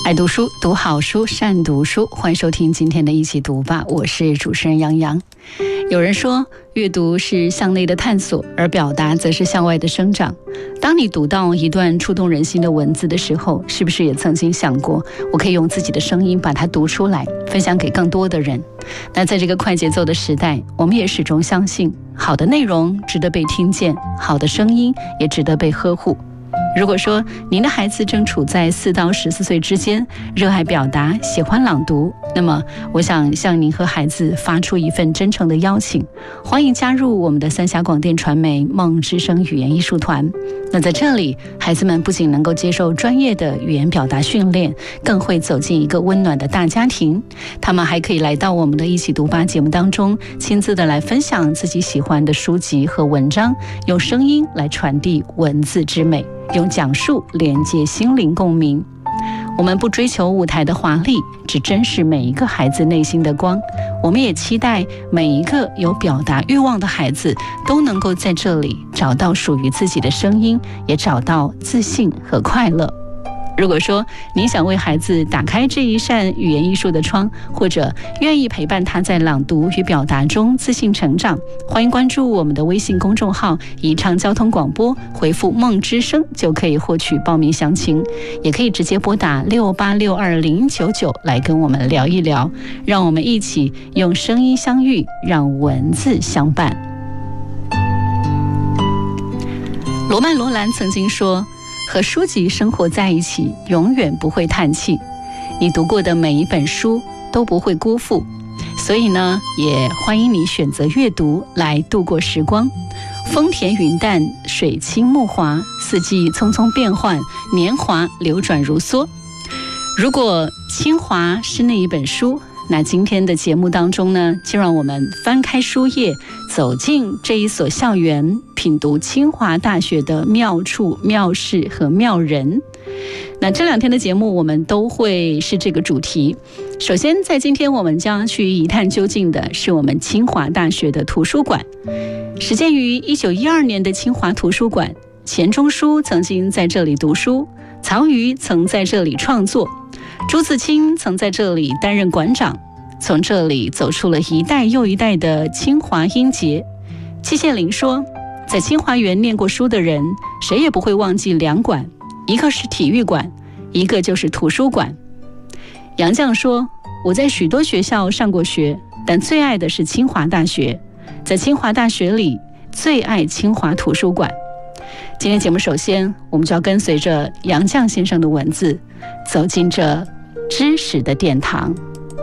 爱读书，读好书，善读书。欢迎收听今天的一起读吧，我是主持人杨洋。有人说，阅读是向内的探索，而表达则是向外的生长。当你读到一段触动人心的文字的时候，是不是也曾经想过，我可以用自己的声音把它读出来，分享给更多的人？那在这个快节奏的时代，我们也始终相信，好的内容值得被听见，好的声音也值得被呵护。如果说您的孩子正处在4到14岁之间，热爱表达，喜欢朗读，那么我想向您和孩子发出一份真诚的邀请，欢迎加入我们的三峡广电传媒梦之声语言艺术团。那在这里，孩子们不仅能够接受专业的语言表达训练，更会走进一个温暖的大家庭。他们还可以来到我们的一起读吧节目当中，亲自的来分享自己喜欢的书籍和文章，用声音来传递文字之美，用讲述连接心灵共鸣。我们不追求舞台的华丽，只珍视每一个孩子内心的光。我们也期待每一个有表达欲望的孩子都能够在这里找到属于自己的声音，也找到自信和快乐。如果说您想为孩子打开这一扇语言艺术的窗，或者愿意陪伴他在朗读与表达中自信成长，欢迎关注我们的微信公众号宜昌交通广播，回复梦之声就可以获取报名详情，也可以直接拨打68620099来跟我们聊一聊，让我们一起用声音相遇，让文字相伴。罗曼·罗兰曾经说，和书籍生活在一起，永远不会叹气。你读过的每一本书都不会辜负，所以呢，也欢迎你选择阅读来度过时光。风田云淡，水清木滑，四季匆匆变换，年华流转如梭。如果清华是那一本书，那今天的节目当中呢，就让我们翻开书页，走进这一所校园，品读清华大学的妙处、妙事和妙人。那这2天的节目我们都会是这个主题。首先在今天我们将去一探究竟的是我们清华大学的图书馆。始建于1912年的清华图书馆，钱钟书曾经在这里读书，曹禺曾在这里创作，朱自清曾在这里担任馆长。从这里走出了一代又一代的清华英杰。季羡林说，在清华园念过书的人，谁也不会忘记2馆，一个是体育馆，一个就是图书馆。杨绛说，我在许多学校上过学，但最爱的是清华大学，在清华大学里最爱清华图书馆。今天节目首先我们就要跟随着杨绛先生的文字，走进这知识的殿堂。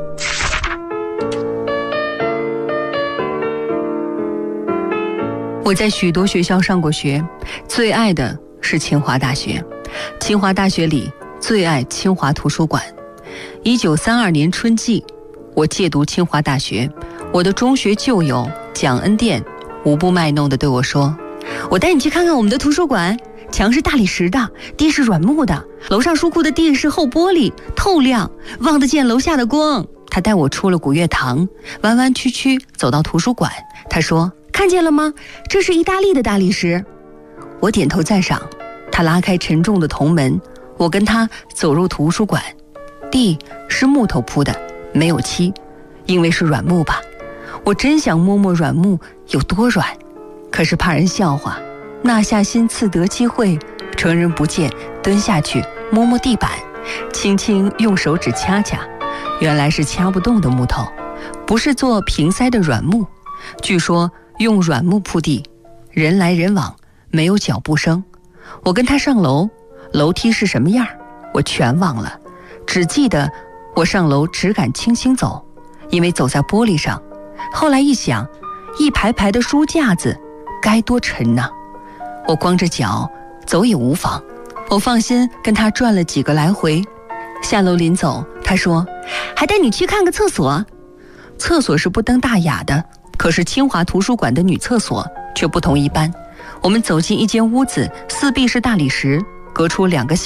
我在许多学校上过学，最爱的是清华大学。清华大学里最爱清华图书馆。1932年春季，我借读清华大学，我的中学旧友蒋恩店无不卖弄地对我说，我带你去看看我们的图书馆，墙是大理石的，地是软木的，楼上书库的地是厚玻璃，透亮，望得见楼下的光。他带我出了古月堂，弯弯曲曲走到图书馆，他说，看见了吗？这是意大利的大理石。我点头赞赏。他拉开沉重的铜门，我跟他走入图书馆。地是木头铺的，没有漆，因为是软木吧。我真想摸摸软木有多软，可是怕人笑话，纳下心自得机会，乘人不见，蹲下去摸摸地板，轻轻用手指掐掐，原来是掐不动的木头，不是做平塞的软木。据说用软木铺地，人来人往，没有脚步声。我跟他上楼，楼梯是什么样我全忘了，只记得我上楼只敢轻轻走，因为走在玻璃上。后来一想，一排排的书架子该多沉呐！我光着脚走也无妨，我放心跟他转了几个来回。下楼临走，他说，还带你去看个厕所。厕所是不登大雅的，可是清华图书馆的女厕所却不同一般。我们走进一间屋子，四壁是大理石，隔出2个小